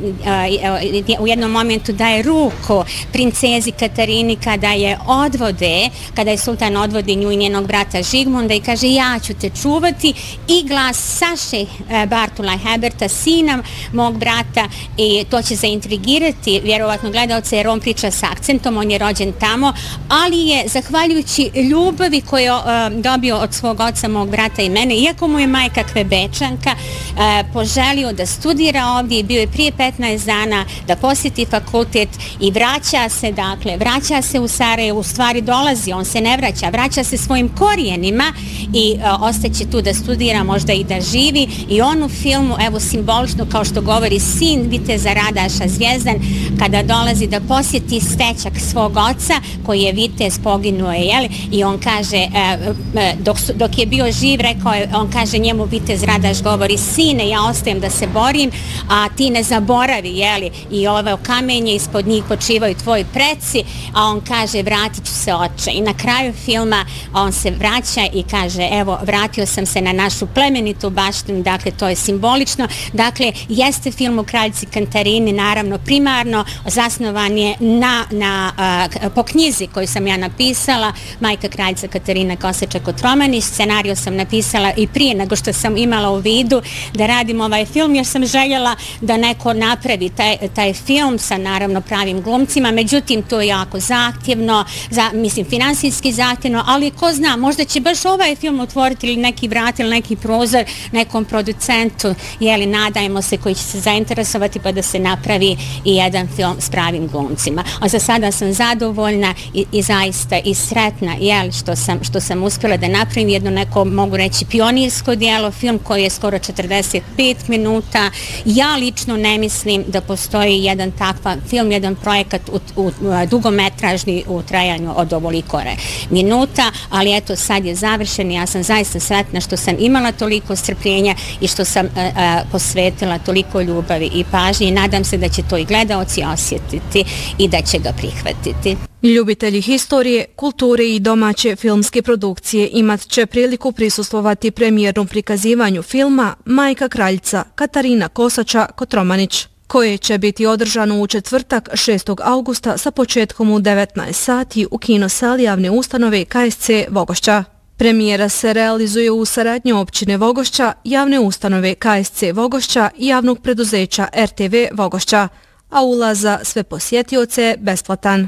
u jednom momentu daje ruku princezi Katarini kada je odvode, kada je sultan odvodi nju i njenog brata Žigmunda i kaže ja ću te čuvati, i glas Saše Bartula Heberta, sina mog brata, i to će zaintrigirati vjerovatno gledalce jer on priča sa akcentom, on je rođen tamo, ali je zahvaljujući ljubavi koju je dobio od svog oca, mog brata i mene, iako mu je majka Kvebečanka, poželio da studira ovdje i bio je prije 15 dana da posjeti fakultet i vraća se u Sarajevo, u stvari dolazi, on se ne vraća se svojim korijenima i ostaće tu da studira, možda i da živi, i on u filmu, evo simbolično kao što govori sin viteza Radaša Zvijezdan, kada dolazi da posjeti stećak svog oca koji je vitez, poginuo je, jeli, i on kaže, dok je bio živ, on kaže njemu vitez Radaš, govori sine, ja ostajem da se borim, a ti ne zaboravi, jeli, i ovo kamenje, ispod njih počivaju tvoji preci, a on kaže vratit ću se oče, i na kraju filma on se vraća i kaže evo vratio sam se na našu plemenitu baštinu, dakle to je simbolično, dakle jeste film o kraljici Katarini, naravno primarno zasnovan je po knjizi koju sam ja napisala, Majka kraljica Katarina Kosača-Kotromanić. Scenariju sam napisala i prije nego što sam imala u vidu da radim ovaj film, jer sam željela da neko napravi taj film sa naravno pravim glumcima, međutim to je jako zahtjevno, mislim finansijski zahtjevno, ali ko zna, možda će baš ovaj film otvoriti ili neki vrat ili neki prozor nekom producentu, jeli, nadajmo se, koji će se zainteresovati pa da se napravi i jedan film s pravim glumcima. A za sada sam zadovoljna i zaista i sretna, jeli, što sam uspjela da napravim jedno neko, mogu reći, pionirsko djelo, film koji je skoro 45 minuta. Ja lično ne mislim da postoji jedan takav film, jedan projekat dugometražni u trajanju od ovoliko minuta, ali eto sad je završen i ja sam zaista sretna što sam imala toliko strpljenja i što sam posvetila toliko ljubavi i pažnje i nadam se da će to i gledaoci osjetiti i da će ga prihvatiti. Ljubitelji historije, kulture i domaće filmske produkcije imat će priliku prisustvovati premijernom prikazivanju filma Majka kraljica Katarina Kosača-Kotromanić, koje će biti održano u četvrtak 6. augusta sa početkom u 19 sati u kinosali javne ustanove KSC Vogošća. Premijera se realizuje u saradnji općine Vogošća, javne ustanove KSC Vogošća i javnog preduzeća RTV Vogošća, a ulaz za sve posjetioce je besplatan.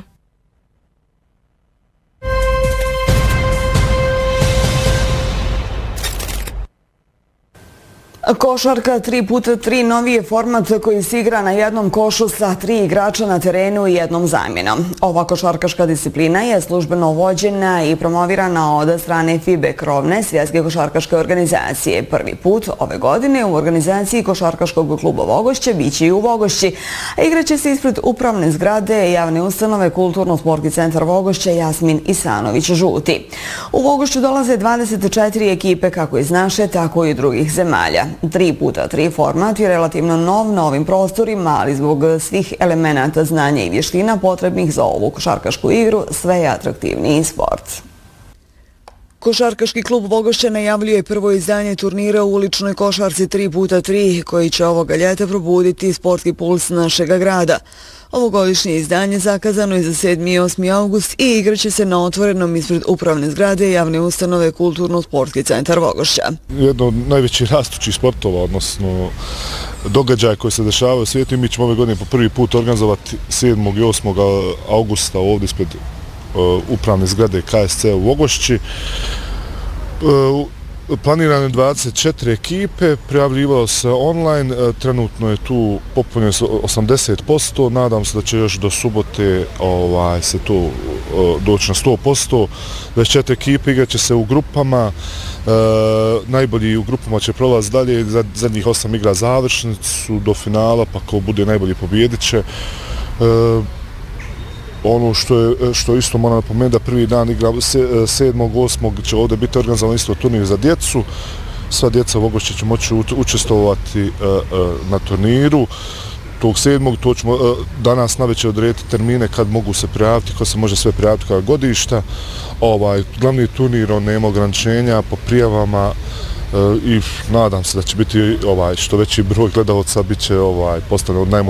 Košarka 3x3 novi je format koji se igra na jednom košu sa 3 igrača na terenu i jednom zamjenom. Ova košarkaška disciplina je službeno vođena i promovirana od strane FIBE krovne svjetske košarkaške organizacije. Prvi put ove godine u organizaciji Košarkaškog kluba Vogošće biće i u Vogošći. Igraće se ispred upravne zgrade javne ustanove Kulturno-sportski centar Vogošće Jasmin Isanović Žuti. U Vogošću dolaze 24 ekipe kako iz naše, tako i drugih zemalja. 3x3 format je relativno nov na ovim prostorima, ali zbog svih elemenata znanja i vještina potrebnih za ovu košarkašku igru sve je atraktivniji sport. Košarkaški klub Vogošće najavljuje prvo izdanje turnira u uličnoj košarci 3x3 koji će ovoga ljeta probuditi sportski puls našega grada. Ovogodišnje izdanje zakazano je za 7. i 8. august i igraće se na otvorenom ispred upravne zgrade javne ustanove Kulturno-sportski centar Vogošća. Jedno od najvećih rastućih sportova, odnosno događaja koji se dešavaju u svijetu, i mi ćemo ove godine po prvi put organizovati 7. i 8. augusta ovdje ispred upravne zgrade KSC u Vogošći. Planirano je 24 ekipe, prijavljivalo se online, trenutno je tu popunjeno 80%, nadam se da će još do subote se to doći na 100%. 24 ekipe igraće se u grupama, najbolji u grupama će prolaziti dalje, zadnjih 8 igra završnicu do finala, pa ko bude najbolji pobjedit će. Ono što isto moram napomenuti da prvi dan igra 7. 8. će ovdje biti organizovan isto turnir za djecu. Sva djeca Vogošće će moći učestvovati na turniru. Tog 7. to ćemo danas navečer odrediti termine kad mogu se prijaviti, ko se može sve prijaviti kao godišta. Glavni turnir, on nema ograničenja po prijavama i nadam se da će biti što veći broj gledalaca bit će postavljeno od